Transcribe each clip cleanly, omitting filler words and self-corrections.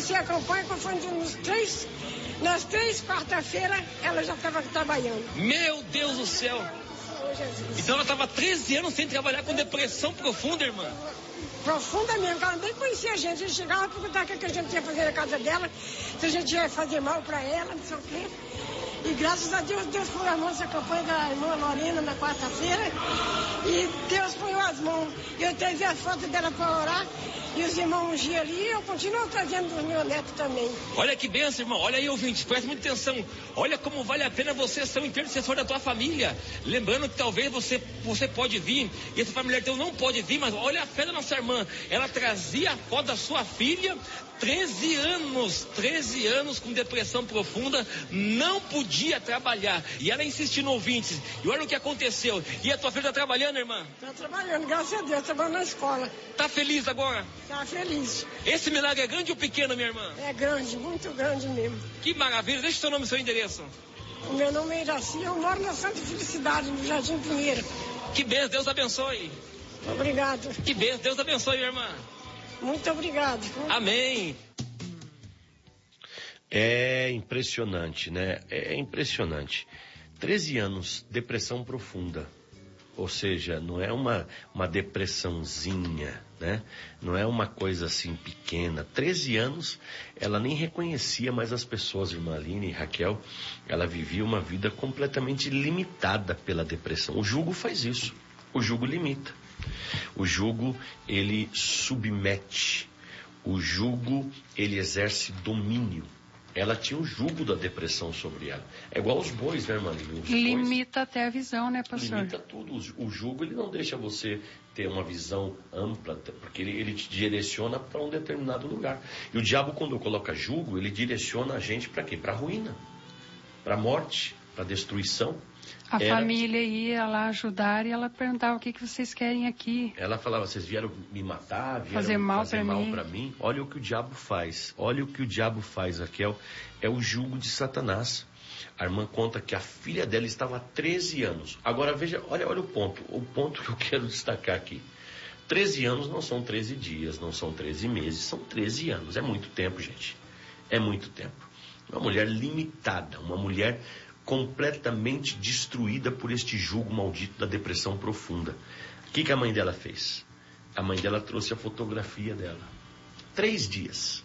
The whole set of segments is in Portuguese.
comecei a campanha, quando foi nas 3 quarta-feiras, ela já estava trabalhando. Meu Deus do céu! Oh, Jesus. Então ela estava 13 anos sem trabalhar com depressão profunda, irmã? Profunda mesmo, que ela nem conhecia a gente. A gente chegava a perguntar o que a gente ia fazer na casa dela, se a gente ia fazer mal para ela, não sei o quê. E graças a Deus, Deus pôs as mãos nessa campanha da irmã Lorena na quarta-feira. E Deus pôs as mãos. Eu trazia as fotos dela para orar. E os irmãos ungiam ali, e eu continuo trazendo dos meus netos também. Olha que bênção, irmão. Olha aí, ouvinte, presta muita atenção. Olha como vale a pena você ser um intercessor da tua família. Lembrando que talvez você pode vir, e esse familiar teu não pode vir, mas olha a fé da nossa irmã. Ela trazia a foto da sua filha, 13 anos com depressão profunda, não podia trabalhar. E ela insistiu no ouvintes. E olha o que aconteceu. E a tua filha está trabalhando, irmã? Está trabalhando, graças a Deus, trabalhando na escola. Está feliz agora? Está feliz. Esse milagre é grande ou pequeno, minha irmã? É grande, muito grande mesmo. Que maravilha. Deixa o seu nome e seu endereço. O meu nome é Iraci, eu moro na Santa Felicidade, no Jardim Pinheiro. Que bênção, Deus abençoe. Obrigado. Que bênção, Deus abençoe, minha irmã. Muito obrigado. Amém. É impressionante, né? É impressionante. 13 anos, depressão profunda. Ou seja, não é uma depressãozinha, né? Não é uma coisa assim pequena. 13 anos, ela nem reconhecia mais as pessoas, irmã Aline e Raquel. Ela vivia uma vida completamente limitada pela depressão. O jugo faz isso. O jugo limita. O jugo, ele submete. O jugo, ele exerce domínio. Ela tinha o jugo da depressão sobre ela. É igual os bois, né, irmã? Limita até a visão, né, pastor? Limita tudo. O jugo, ele não deixa você ter uma visão ampla, porque ele te direciona para um determinado lugar. E o diabo, quando coloca jugo, ele direciona a gente para quê? Para a ruína, para a morte, para a destruição. A família ia lá ajudar e ela perguntava: o que vocês querem aqui? Ela falava: vocês vieram me matar, vieram fazer mal para mim. Olha o que o diabo faz. Olha o que o diabo faz, Raquel. É o jugo de Satanás. A irmã conta que a filha dela estava há 13 anos. Agora veja, olha o ponto que eu quero destacar aqui. 13 anos não são 13 dias, não são 13 meses, são 13 anos. É muito tempo, gente. É muito tempo. Uma mulher limitada, uma mulher completamente destruída por este jugo maldito da depressão profunda. O que a mãe dela fez? A mãe dela trouxe a fotografia dela. 3 dias.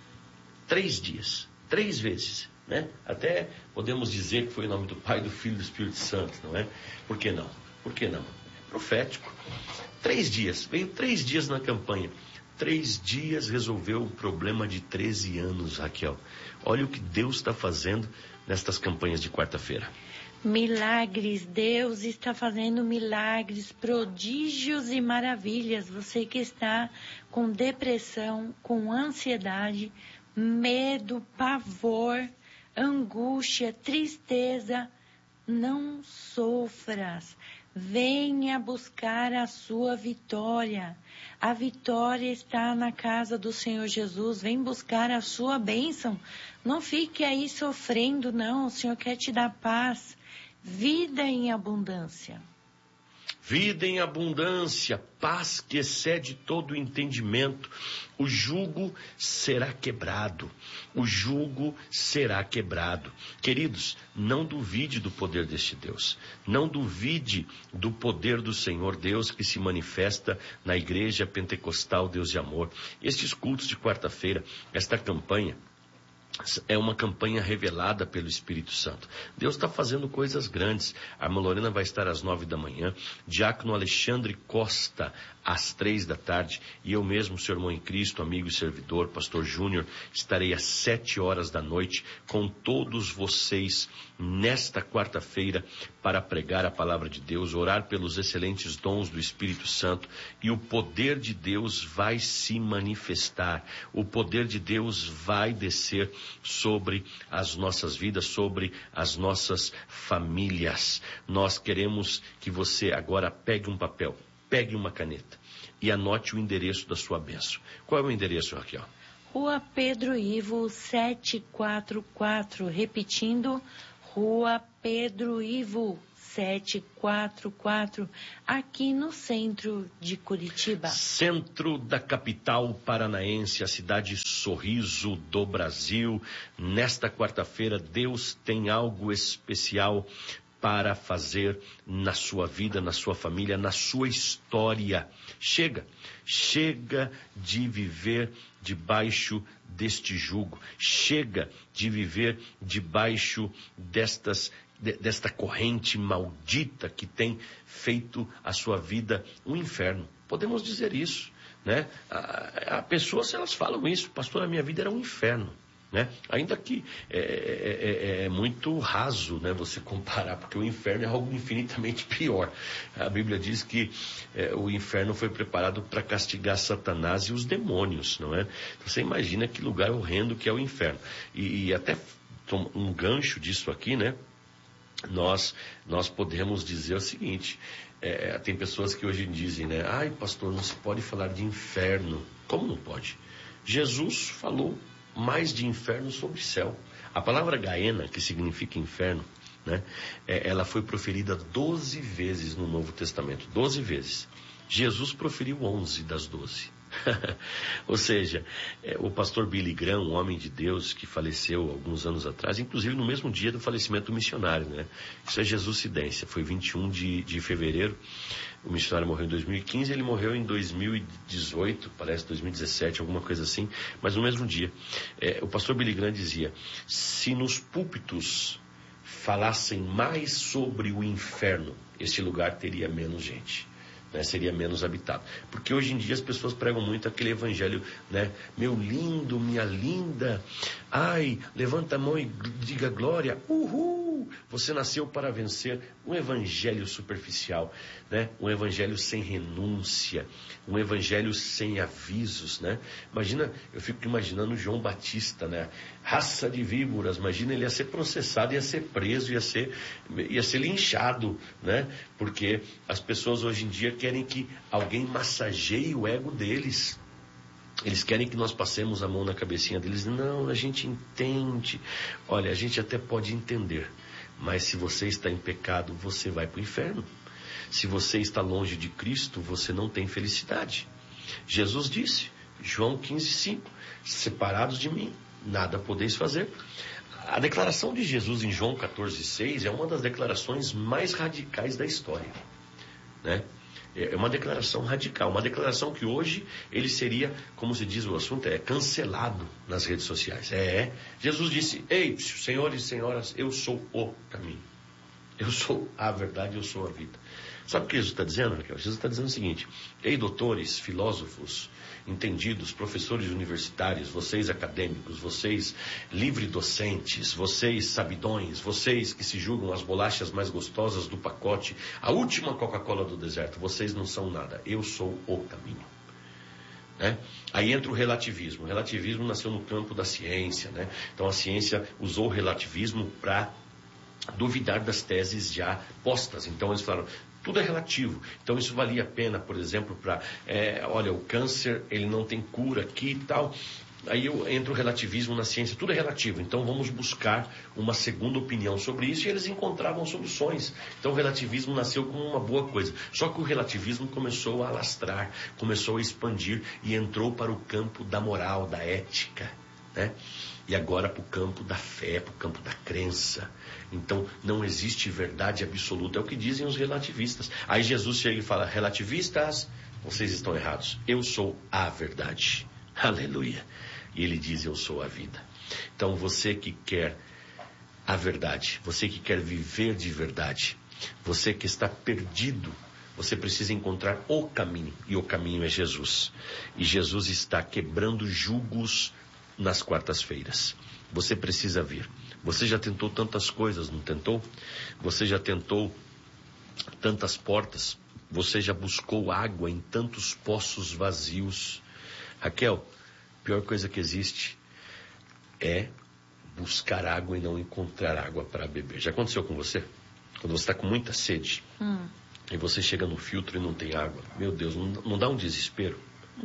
3 dias. 3 vezes, né? Até podemos dizer que foi em nome do Pai, do Filho e do Espírito Santo, não é? Por que não? Por que não? É profético. 3 dias. Veio 3 dias na campanha. 3 dias resolveu um problema de 13 anos, Raquel. Olha o que Deus está fazendo nestas campanhas de quarta-feira. Milagres, Deus está fazendo milagres, prodígios e maravilhas. Você que está com depressão, com ansiedade, medo, pavor, angústia, tristeza, não sofras. Venha buscar a sua vitória. A vitória está na casa do Senhor Jesus. Vem buscar a sua bênção. Não fique aí sofrendo, não. O Senhor quer te dar paz. Vida em abundância. Vida em abundância, paz que excede todo o entendimento. O jugo será quebrado. O jugo será quebrado. Queridos, não duvide do poder deste Deus. Não duvide do poder do Senhor Deus que se manifesta na Igreja Pentecostal Deus de Amor. Estes cultos de quarta-feira, esta campanha, é uma campanha revelada pelo Espírito Santo. Deus está fazendo coisas grandes. A irmã Lorena vai estar às 9 da manhã, Diácono Alexandre Costa às 3 da tarde, e eu mesmo, seu irmão em Cristo, amigo e servidor, pastor Júnior, estarei às 7 horas da noite com todos vocês nesta quarta-feira para pregar a palavra de Deus, orar pelos excelentes dons do Espírito Santo, e o poder de Deus vai se manifestar. O poder de Deus vai descer sobre as nossas vidas, sobre as nossas famílias. Nós queremos que você agora pegue um papel, pegue uma caneta e anote o endereço da sua bênção. Qual é o endereço, Raquel? Rua Pedro Ivo 744, repetindo, Rua Pedro Ivo 3744, aqui no centro de Curitiba. Centro da capital paranaense, a cidade sorriso do Brasil. Nesta quarta-feira, Deus tem algo especial para fazer na sua vida, na sua família, na sua história. Chega de viver debaixo deste jugo. Chega de viver debaixo desta corrente maldita que tem feito a sua vida um inferno. Podemos dizer isso, né? As pessoas, elas falam isso: pastor, a minha vida era um inferno. Né? Ainda que é muito raso, né, você comparar, porque o inferno é algo infinitamente pior. A Bíblia diz que o inferno foi preparado para castigar Satanás e os demônios, não é? Então, você imagina que lugar horrendo que é o inferno. E até um gancho disso aqui, né? Nós podemos dizer o seguinte: tem pessoas que hoje dizem, né? Ai, pastor, não se pode falar de inferno. Como não pode? Jesus falou mais de inferno sobre céu. A palavra Gaena, que significa inferno, né, ela foi proferida 12 vezes no Novo Testamento. 12 vezes. Jesus proferiu 11 das 12. Ou seja, o pastor Billy Graham, um homem de Deus que faleceu alguns anos atrás, inclusive no mesmo dia do falecimento do missionário, né? Isso é Jesuscidência. Foi 21 de fevereiro. O missionário morreu em 2015, ele morreu em 2018, parece 2017, alguma coisa assim, mas no mesmo dia. O pastor Billy Graham dizia: se nos púlpitos falassem mais sobre o inferno, este lugar teria menos gente. Né, seria menos habitado. Porque hoje em dia as pessoas pregam muito aquele evangelho, né? Meu lindo, minha linda, ai, levanta a mão e diga glória, uhul, você nasceu para vencer. Um evangelho superficial, né? Um evangelho sem renúncia, um evangelho sem avisos, né? Imagina, eu fico imaginando João Batista, né? Raça de víboras, imagina, ele ia ser processado, ia ser preso, ia ser linchado, né? Porque as pessoas hoje em dia querem que alguém massageie o ego deles. Eles querem que nós passemos a mão na cabecinha deles. Não, a gente entende. Olha, a gente até pode entender, mas se você está em pecado, você vai para o inferno. Se você está longe de Cristo, você não tem felicidade. Jesus disse, João 15:5, separados de mim, nada podeis fazer. A declaração de Jesus em João 14:6 é uma das declarações mais radicais da história, né? É uma declaração radical, uma declaração que hoje ele seria, como se diz o assunto, cancelado nas redes sociais. Jesus disse: ei, senhores e senhoras, eu sou o caminho, eu sou a verdade, eu sou a vida. Sabe o que Jesus está dizendo, Raquel? Jesus está dizendo o seguinte: ei, doutores, filósofos, entendidos, professores universitários, vocês acadêmicos, vocês livre-docentes, vocês sabidões, vocês que se julgam as bolachas mais gostosas do pacote, a última Coca-Cola do deserto, vocês não são nada, eu sou o caminho. Né? Aí entra o relativismo. O relativismo nasceu no campo da ciência, né? Então a ciência usou o relativismo para duvidar das teses já postas. Então eles falaram: tudo é relativo. Então isso valia a pena, por exemplo, para, olha, o câncer, ele não tem cura aqui e tal. Aí entra o relativismo na ciência, tudo é relativo. Então vamos buscar uma segunda opinião sobre isso, e eles encontravam soluções. Então o relativismo nasceu como uma boa coisa. Só que o relativismo começou a alastrar, começou a expandir e entrou para o campo da moral, da ética, né? E agora para o campo da fé, para o campo da crença. Então não existe verdade absoluta, é o que dizem os relativistas. Aí Jesus chega e fala: relativistas, vocês estão errados, eu sou a verdade. Aleluia. E ele diz: eu sou a vida. Então você que quer a verdade, você que quer viver de verdade, você que está perdido, você precisa encontrar o caminho, e o caminho é Jesus. E Jesus está quebrando jugos nas quartas-feiras. Você precisa vir. Você já tentou tantas coisas, não tentou? Você já tentou tantas portas? Você já buscou água em tantos poços vazios? Raquel, a pior coisa que existe é buscar água e não encontrar água para beber. Já aconteceu com você? Quando você está com muita sede e você chega no filtro e não tem água. Meu Deus, não dá um desespero?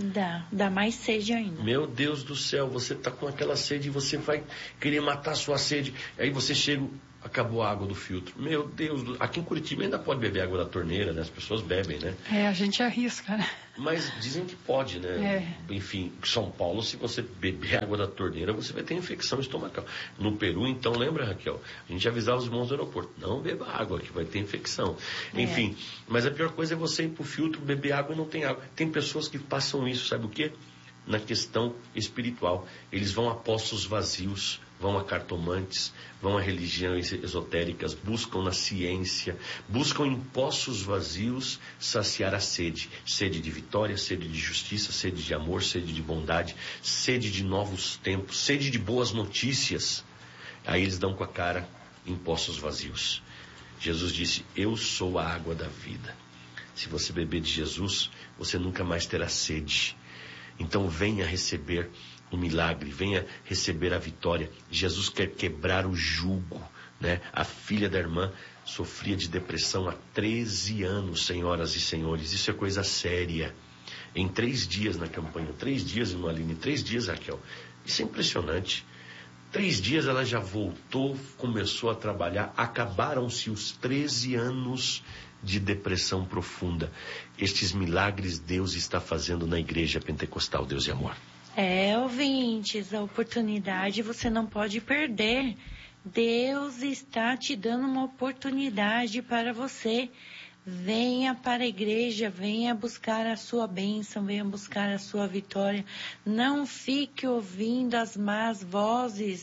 Dá mais sede ainda. Meu Deus do céu, você está com aquela sede e você vai querer matar a sua sede. Aí você chega acabou a água do filtro. Meu Deus, aqui em Curitiba ainda pode beber água da torneira, né? As pessoas bebem, né? A gente arrisca, né? Mas dizem que pode, né? Enfim, São Paulo, se você beber água da torneira, você vai ter infecção estomacal. No Peru, então, lembra, Raquel? A gente avisava os irmãos do aeroporto, não beba água, que vai ter infecção. Enfim, mas a pior coisa é você ir pro filtro, beber água e não tem água. Tem pessoas que passam isso, sabe o quê? Na questão espiritual. Eles vão a poços vazios, vão a cartomantes, vão a religiões esotéricas, buscam na ciência, buscam em poços vazios saciar a sede. Sede de vitória, sede de justiça, sede de amor, sede de bondade, sede de novos tempos, sede de boas notícias. Aí eles dão com a cara em poços vazios. Jesus disse, eu sou a água da vida. Se você beber de Jesus, você nunca mais terá sede. Então venha receber o milagre, venha receber a vitória. Jesus quer quebrar o jugo, né? A filha da irmã sofria de depressão há 13 anos, senhoras e senhores. Isso é coisa séria. Em 3 dias na campanha, 3 dias, irmã Aline, 3 dias, Raquel. Isso é impressionante. 3 dias ela já voltou, começou a trabalhar. Acabaram-se os 13 anos de depressão profunda. Estes milagres Deus está fazendo na Igreja Pentecostal Deus e Amor. Ouvintes, a oportunidade você não pode perder. Deus está te dando uma oportunidade para você. Venha para a igreja, venha buscar a sua bênção, venha buscar a sua vitória. Não fique ouvindo as más vozes,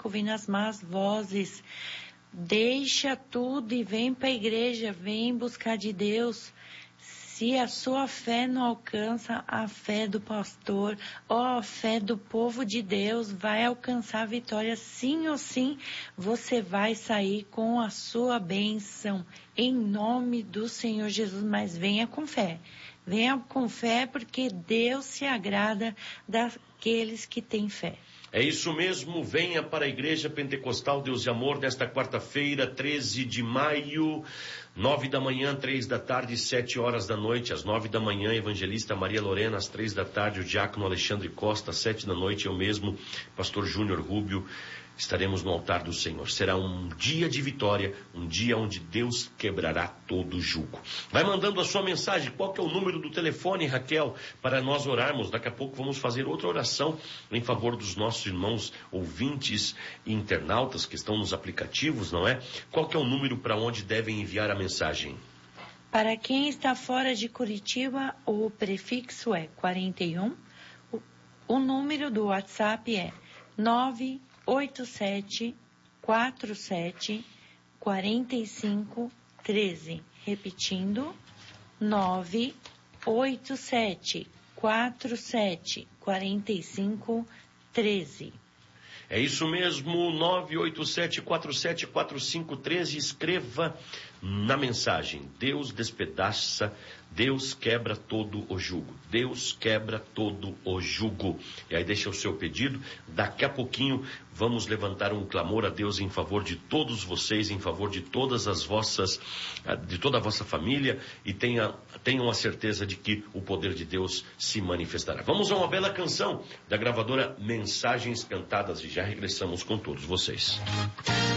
Deixa tudo e vem para a igreja, vem buscar de Deus. Se a sua fé não alcança a fé do pastor ou a fé do povo de Deus, vai alcançar a vitória sim ou sim. Você vai sair com a sua bênção em nome do Senhor Jesus. Mas venha com fé. Venha com fé porque Deus se agrada daqueles que têm fé. É isso mesmo, venha para a Igreja Pentecostal Deus e Amor nesta quarta-feira, 13 de maio, 9 da manhã, 3 da tarde, 7 horas da noite. Às 9 da manhã, evangelista Maria Lorena, às 3 da tarde, o diácono Alexandre Costa, às 7 da noite, eu mesmo, pastor Júnior Rúbio, estaremos no altar do Senhor. Será um dia de vitória, um dia onde Deus quebrará todo o jugo. Vai mandando a sua mensagem. Qual que é o número do telefone, Raquel, para nós orarmos? Daqui a pouco vamos fazer outra oração em favor dos nossos irmãos ouvintes e internautas que estão nos aplicativos, não é? Qual que é o número para onde devem enviar a mensagem? Para quem está fora de Curitiba, o prefixo é 41. O número do WhatsApp é 987474513. Repetindo, 987474513. É isso mesmo, 987474513. Escreva na mensagem: Deus despedaça, Deus quebra todo o jugo. Deus quebra todo o jugo. E aí deixa o seu pedido. Daqui a pouquinho vamos levantar um clamor a Deus em favor de todos vocês, em favor de todas as vossas, de toda a vossa família, e tenham a certeza de que o poder de Deus se manifestará. Vamos a uma bela canção da gravadora Mensagens Cantadas e já regressamos com todos vocês.